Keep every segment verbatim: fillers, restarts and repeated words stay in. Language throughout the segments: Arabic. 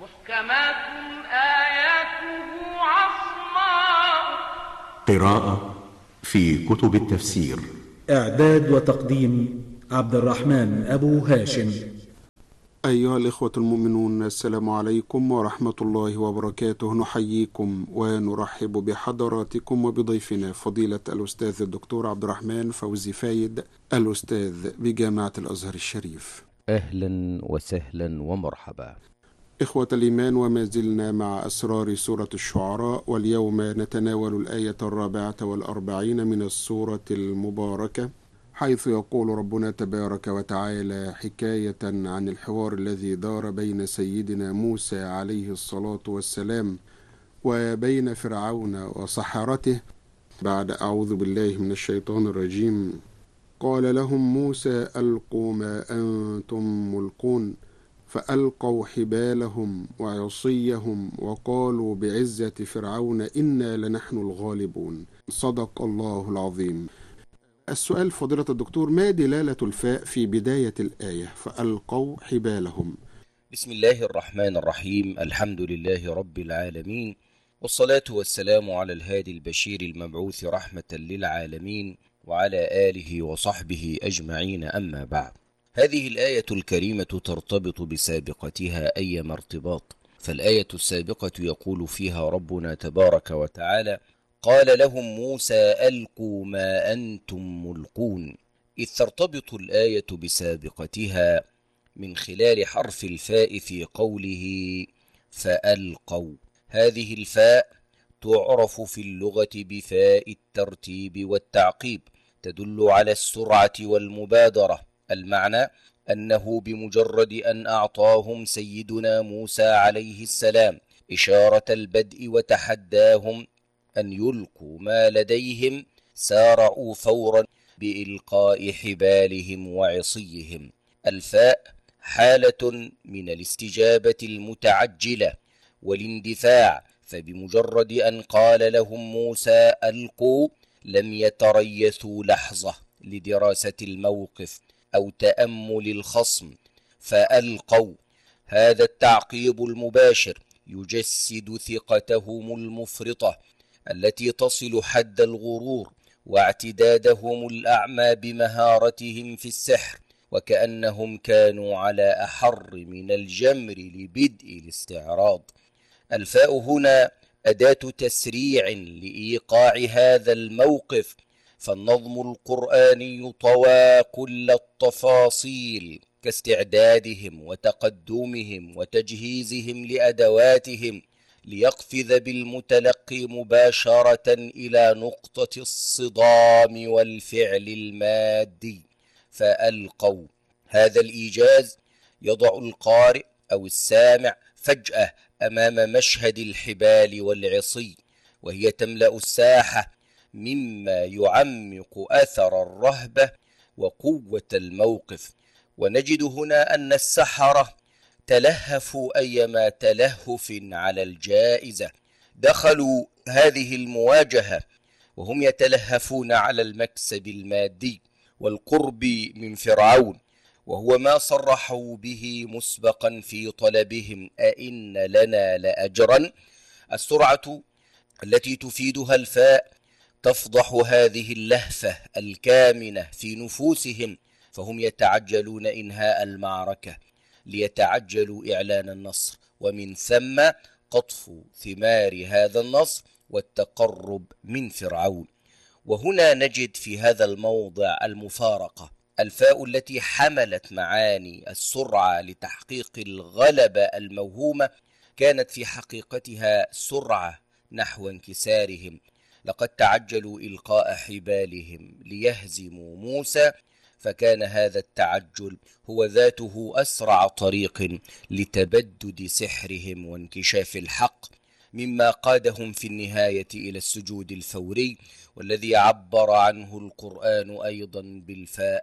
محكمات آياته عصماء. قراءة في كتب التفسير. إعداد وتقديم عبد الرحمن أبو هاشم. أيها الإخوة المؤمنون، السلام عليكم ورحمة الله وبركاته. نحييكم ونرحب بحضراتكم وبضيفنا فضيلة الأستاذ الدكتور عبد الرحمن فوزي فايد، الأستاذ بجامعة الأزهر الشريف. أهلا وسهلا ومرحبا. إخوة الإيمان، وما زلنا مع أسرار سورة الشعراء، واليوم نتناول الآية الرابعة والأربعين من السورة المباركة، حيث يقول ربنا تبارك وتعالى حكاية عن الحوار الذي دار بين سيدنا موسى عليه الصلاة والسلام وبين فرعون وسحرته بعد أعوذ بالله من الشيطان الرجيم. قال لهم موسى ألقوا ما أنتم ملقون، فألقوا حبالهم وعصيهم وقالوا بعزة فرعون إنا لنحن الغالبون. صدق الله العظيم. السؤال فضيلة الدكتور، ما دلالة الفاء في بداية الآية فألقوا حبالهم؟ بسم الله الرحمن الرحيم. الحمد لله رب العالمين، والصلاة والسلام على الهادي البشير المبعوث رحمة للعالمين وعلى آله وصحبه أجمعين، أما بعد. هذه الآية الكريمة ترتبط بسابقتها أيما ارتباط، فالآية السابقة يقول فيها ربنا تبارك وتعالى: قال لهم موسى ألقوا ما أنتم ملقون، إذ ترتبط الآية بسابقتها من خلال حرف الفاء في قوله فألقوا. هذه الفاء تعرف في اللغة بفاء الترتيب والتعقيب، تدل على السرعة والمبادرة. المعنى أنه بمجرد أن أعطاهم سيدنا موسى عليه السلام إشارة البدء وتحداهم أن يلقوا ما لديهم، سارعوا فورا بإلقاء حبالهم وعصيهم. الفاء حالة من الاستجابة المتعجلة والاندفاع، فبمجرد أن قال لهم موسى ألقوا لم يتريثوا لحظة لدراسة الموقف أو تأمل الخصم، فألقوا. هذا التعقيب المباشر يجسد ثقتهم المفرطة التي تصل حد الغرور، واعتدادهم الأعمى بمهارتهم في السحر، وكأنهم كانوا على أحر من الجمر لبدء الاستعراض. الفاء هنا أداة تسريع لإيقاع هذا الموقف، فالنظم القرآني طوى كل التفاصيل كاستعدادهم وتقدمهم وتجهيزهم لأدواتهم ليقفز بالمتلقي مباشرة إلى نقطة الصدام والفعل المادي. فألقوا. هذا الإيجاز يضع القارئ أو السامع فجأة أمام مشهد الحبال والعصي، وهي تملأ الساحة مما يعمق أثر الرهبة وقوة الموقف. ونجد هنا أن السحرة تلهفوا أيما تلهف على الجائزة، دخلوا هذه المواجهة وهم يتلهفون على المكسب المادي والقرب من فرعون، وهو ما صرحوا به مسبقا في طلبهم أئن لنا لأجرا. السرعة التي تفيدها الفاء تفضح هذه اللهفة الكامنة في نفوسهم، فهم يتعجلون إنهاء المعركة ليتعجلوا إعلان النصر، ومن ثم قطف ثمار هذا النصر والتقرب من فرعون. وهنا نجد في هذا الموضع المفارقة. الفاء التي حملت معاني السرعة لتحقيق الغلبة الموهومة كانت في حقيقتها سرعة نحو انكسارهم. لقد تعجلوا إلقاء حبالهم ليهزموا موسى، فكان هذا التعجل هو ذاته أسرع طريق لتبدد سحرهم وانكشاف الحق، مما قادهم في النهاية إلى السجود الفوري، والذي عبر عنه القرآن أيضا بالفاء: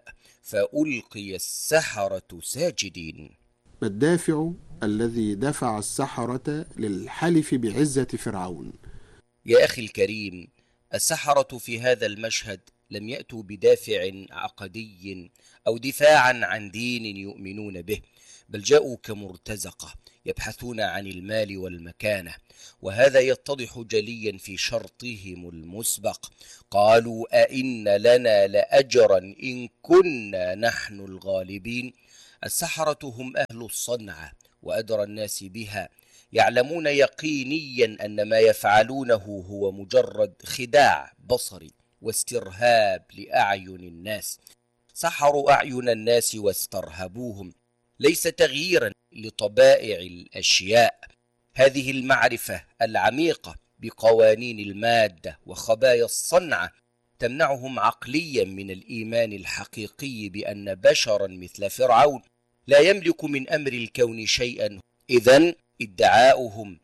فألقي السحرة ساجدين. ما الدافع الذي دفع السحرة للحلف بعزة فرعون؟ يا أخي الكريم، السحرة في هذا المشهد لم يأتوا بدافع عقدي أو دفاعا عن دين يؤمنون به، بل جاءوا كمرتزقة يبحثون عن المال والمكانة، وهذا يتضح جليا في شرطهم المسبق. قالوا أئن لنا لأجرا إن كنا نحن الغالبين. السحرة هم أهل الصنعة وأدرى الناس بها، يعلمون يقينيا أن ما يفعلونه هو مجرد خداع بصري واسترهاب لأعين الناس. سحروا أعين الناس واسترهبوهم، ليس تغييرا لطبائع الأشياء. هذه المعرفة العميقة بقوانين المادة وخبايا الصنعة تمنعهم عقليا من الإيمان الحقيقي بأن بشرا مثل فرعون لا يملك من أمر الكون شيئا. إذن ادعاؤهم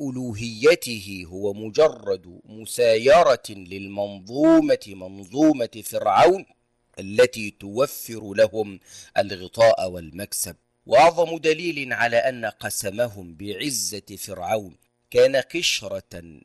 بألوهيته هو مجرد مسايرة للمنظومة منظومة فرعون التي توفر لهم الغطاء والمكسب. وأعظم دليل على أن قسمهم بعزة فرعون كان قشرة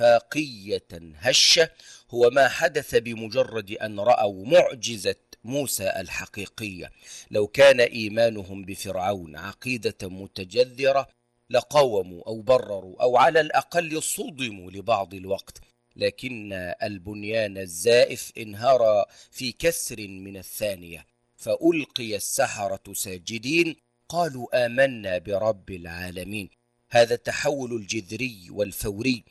نفاقية هشة هو ما حدث بمجرد أن رأوا معجزة موسى الحقيقية. لو كان إيمانهم بفرعون عقيدة متجذرة لقاوموا أو برروا أو على الأقل صدموا لبعض الوقت، لكن البنيان الزائف انهار في كسر من الثانية، فألقي السحرة ساجدين قالوا آمنا برب العالمين. هذا التحول الجذري والفوري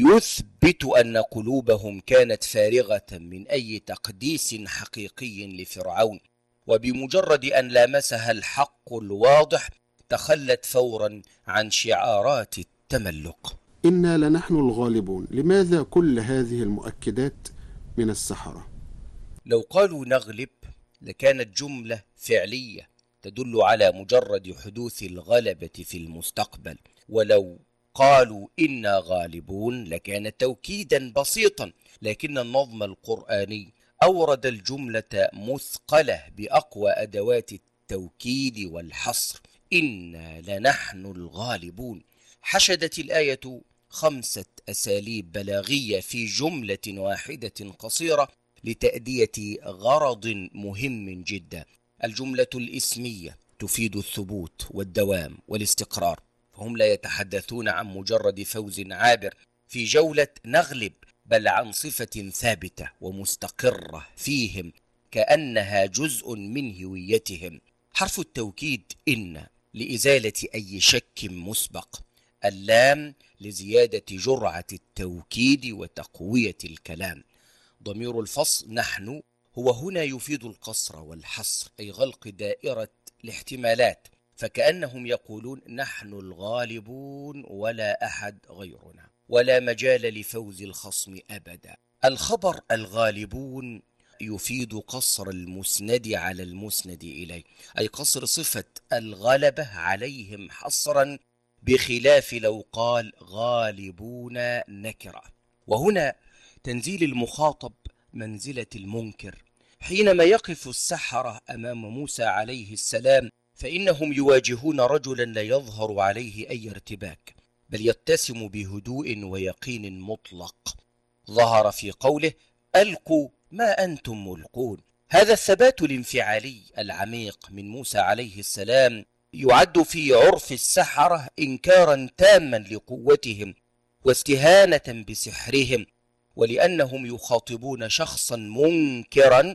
يثبت أن قلوبهم كانت فارغة من أي تقديس حقيقي لفرعون، وبمجرد أن لامسها الحق الواضح تخلت فورا عن شعارات التملق. إنا لنحن الغالبون. لماذا كل هذه المؤكدات من السحرة؟ لو قالوا نغلب لكانت جملة فعلية تدل على مجرد حدوث الغلبة في المستقبل، ولو قالوا إنا غالبون لكان توكيدا بسيطا، لكن النظم القرآني أورد الجملة مثقلة بأقوى أدوات التوكيد والحصر. إنا لنحن الغالبون. حشدت الآية خمسة أساليب بلاغية في جملة واحدة قصيرة لتأدية غرض مهم جدا. الجملة الإسمية تفيد الثبوت والدوام والاستقرار، فهم لا يتحدثون عن مجرد فوز عابر في جولة نغلب، بل عن صفة ثابتة ومستقرة فيهم كأنها جزء من هويتهم. حرف التوكيد إن لإزالة أي شك مسبق، اللام لزيادة جرعة التوكيد وتقوية الكلام، ضمير الفصل نحن هو هنا يفيد القصر والحصر، أي غلق دائرة الاحتمالات، فكأنهم يقولون نحن الغالبون ولا أحد غيرنا، ولا مجال لفوز الخصم أبدا. الخبر الغالبون يفيد قصر المسند على المسند إليه، أي قصر صفة الغلبة عليهم حصرا، بخلاف لو قال غالبون نكرة. وهنا تنزيل المخاطب منزلة المنكر. حينما يقف السحرة أمام موسى عليه السلام فإنهم يواجهون رجلا لا يظهر عليه أي ارتباك، بل يتسم بهدوء ويقين مطلق. ظهر في قوله ألقوا ما أنتم ملقون. هذا الثبات الانفعالي العميق من موسى عليه السلام يعد في عرف السحرة إنكارا تاما لقوتهم واستهانة بسحرهم، ولأنهم يخاطبون شخصا منكرا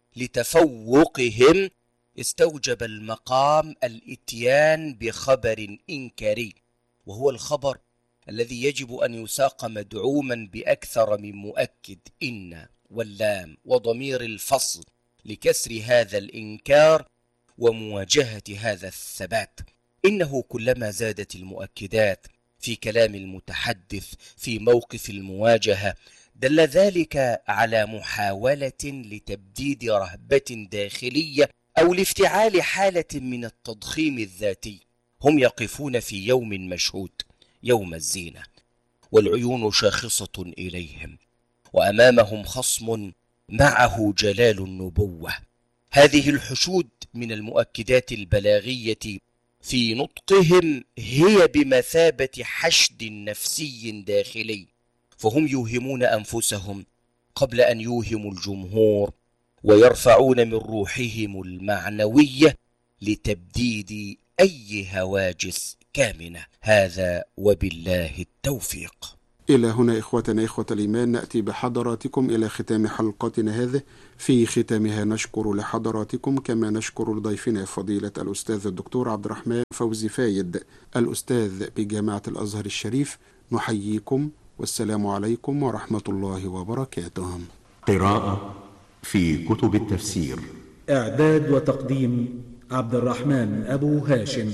لتفوقهم استوجب المقام الاتيان بخبر إنكاري، وهو الخبر الذي يجب أن يساق مدعوما بأكثر من مؤكد إن واللام وضمير الفصل لكسر هذا الإنكار ومواجهة هذا الثبات. إنه كلما زادت المؤكدات في كلام المتحدث في موقف المواجهة دل ذلك على محاولة لتبديد رهبة داخلية أو لافتعال حالة من التضخيم الذاتي. هم يقفون في يوم مشهود، يوم الزينة، والعيون شاخصة إليهم، وأمامهم خصم معه جلال النبوة. هذه الحشود من المؤكدات البلاغية في نطقهم هي بمثابة حشد نفسي داخلي، فهم يوهمون أنفسهم قبل أن يوهموا الجمهور ويرفعون من روحهم المعنوية لتبديد أي هواجس كامنة. هذا وبالله التوفيق. إلى هنا إخوتنا إخوة الإيمان نأتي بحضراتكم إلى ختام حلقتنا هذه. في ختامها نشكر لحضراتكم كما نشكر لضيفنا فضيلة الأستاذ الدكتور عبد الرحمن فوزي فايد الأستاذ بجامعة الأزهر الشريف. نحييكم والسلام عليكم ورحمة الله وبركاته. قراءة في كتب التفسير. إعداد وتقديم عبد الرحمن أبو هاشم.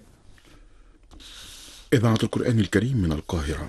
إذاعة القرآن الكريم من القاهرة.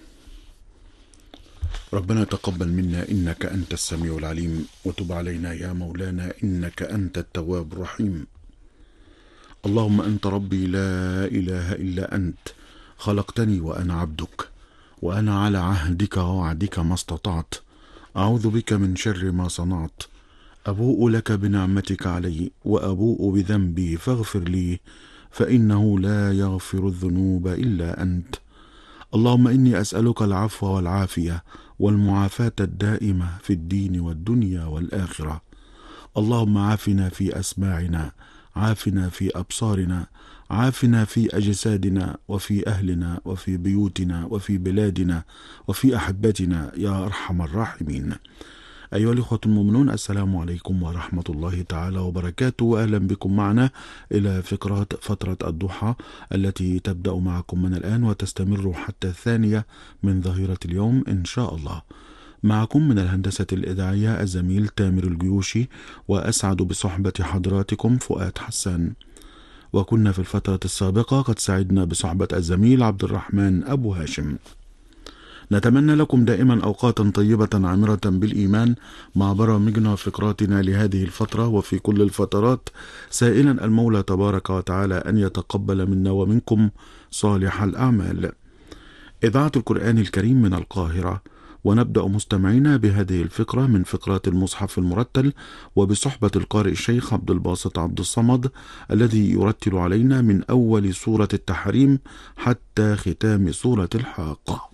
ربنا تقبل منا إنك أنت السميع العليم، وتب علينا يا مولانا إنك أنت التواب الرحيم. اللهم أنت ربي لا إله إلا أنت، خلقتني وأنا عبدك، وأنا على عهدك ووعدك ما استطعت، أعوذ بك من شر ما صنعت، أبوء لك بنعمتك علي وأبوء بذنبي فاغفر لي، فإنه لا يغفر الذنوب إلا أنت. اللهم إني أسألك العفو والعافية والمعافاة الدائمة في الدين والدنيا والآخرة. اللهم عافنا في أسماعنا، عافنا في أبصارنا، عافنا في أجسادنا وفي أهلنا وفي بيوتنا وفي بلادنا وفي أحبتنا يا أرحم الراحمين. أيها الإخوة المؤمنون، السلام عليكم ورحمة الله تعالى وبركاته، وأهلا بكم معنا إلى فقرة فترة الضحى التي تبدأ معكم من الآن وتستمر حتى الثانية من ظهيرة اليوم إن شاء الله. معكم من الهندسة الإذاعية الزميل تامر الجيوشي، وأسعد بصحبة حضراتكم فؤاد حسان. وكنا في الفترة السابقة قد سعدنا بصحبة الزميل عبد الرحمن أبو هاشم. نتمنى لكم دائما أوقاتا طيبة عامرة بالإيمان مع برامجنا وفقراتنا لهذه الفترة وفي كل الفترات، سائلا المولى تبارك وتعالى أن يتقبل منا ومنكم صالح الأعمال. إذاعة القرآن الكريم من القاهرة، ونبدأ مستمعينا بهذه الفقرة من فقرات المصحف المرتل، وبصحبة القارئ الشيخ عبد الباسط عبد الصمد الذي يرتل علينا من أول سورة التحريم حتى ختام سورة الحاقة.